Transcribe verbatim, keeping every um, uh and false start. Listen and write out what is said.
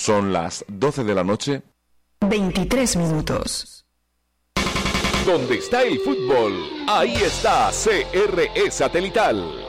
Son las doce de la noche. veintitrés minutos. Donde está el fútbol, ahí está C R E Satelital.